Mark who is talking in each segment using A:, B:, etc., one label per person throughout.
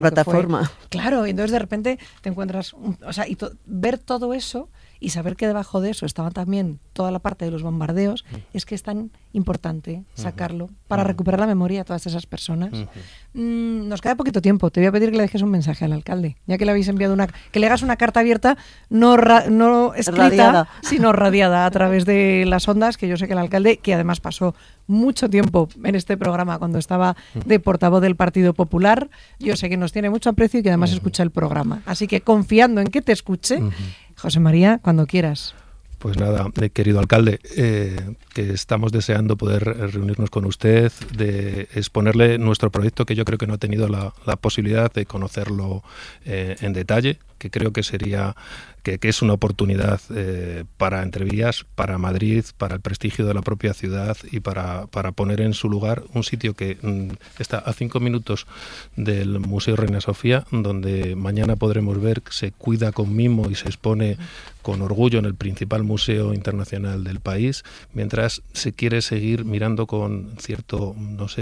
A: plataforma.
B: Claro, y entonces de repente te encuentras, ver todo eso y saber que debajo de eso estaba también toda la parte de los bombardeos, es que es tan importante sacarlo para recuperar la memoria de todas esas personas. Nos queda poquito tiempo. Te voy a pedir que le dejes un mensaje al alcalde, ya que le habéis enviado que le hagas una carta abierta, no escrita, radiada, sino radiada a través de las ondas, que yo sé que el alcalde, que además pasó mucho tiempo en este programa cuando estaba de portavoz del Partido Popular, yo sé que nos tiene mucho aprecio y que además escucha el programa. Así que confiando en que te escuche, José María, cuando quieras.
C: Pues nada, querido alcalde, que estamos deseando poder reunirnos con usted, de exponerle nuestro proyecto, que yo creo que no ha tenido la posibilidad de conocerlo en detalle, que creo que sería que es una oportunidad para Entrevías, para Madrid, para el prestigio de la propia ciudad y para poner en su lugar un sitio que está a 5 minutos del Museo Reina Sofía, donde mañana podremos ver que se cuida con mimo y se expone con orgullo en el principal museo internacional del país, mientras se quiere seguir mirando con cierto,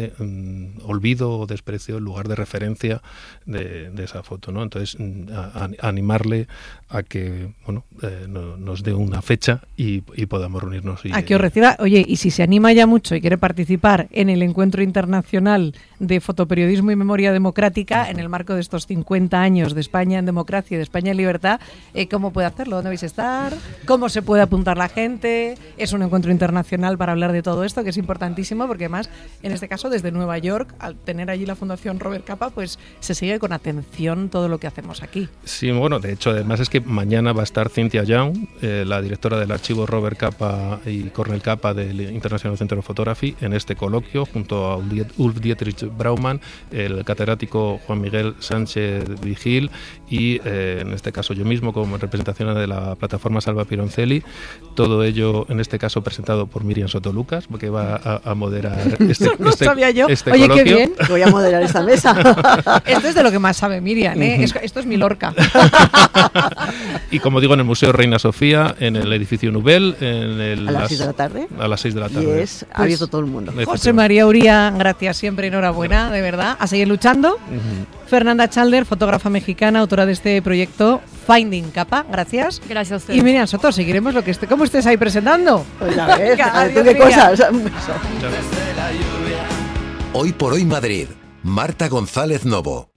C: olvido o desprecio el lugar de referencia de esa foto, ¿no? Entonces, animarle a que nos dé una fecha y podamos reunirnos.
B: A que os reciba. Oye, y si se anima ya mucho y quiere participar en el Encuentro Internacional de Fotoperiodismo y Memoria Democrática, en el marco de estos 50 años de España en democracia y de España en libertad, ¿cómo puede hacerlo? ¿Dónde vais a estar? ¿Cómo se puede apuntar la gente? Es un encuentro internacional para hablar de todo esto, que es importantísimo, porque además, en este caso, desde Nueva York, al tener allí la Fundación Robert Capa, pues se sigue con atención todo lo que hacemos aquí.
C: Sí, bueno, de hecho, además es que mañana va a estar Cynthia Young, la directora del archivo Robert Capa y Cornel Capa del International Center of Photography, en este coloquio, junto a Ulf Dietrich Braumann, el catedrático Juan Miguel Sánchez Vigil y, en este caso, yo mismo, como representación de la plataforma Salva Pironcelli. Todo ello, en este caso, presentado por Miriam Sotolucas, que va a moderar
B: no sabía yo.
C: Este
B: Oye,
C: coloquio.
B: Qué bien.
A: Voy a moderar esta mesa.
B: Esto es de lo que más sabe Miriam, ¿eh? Esto es mi Lorca.
C: Y como digo, en el Museo Reina Sofía, en el edificio Nubel,
A: a las 6 de la tarde.
C: A las 6 de la tarde.
A: Y es abierto todo el mundo.
B: José María Uría, gracias siempre, enhorabuena, de verdad, a seguir luchando. Fernanda Chalder, fotógrafa mexicana, autora de este proyecto Finding Capa, gracias.
D: Gracias a usted.
B: Y Miriam Soto, seguiremos cómo estés ahí presentando.
A: Pues a ver
B: Adiós,
A: qué cosas. Un beso.
E: Hoy por hoy Madrid. Marta González Novo.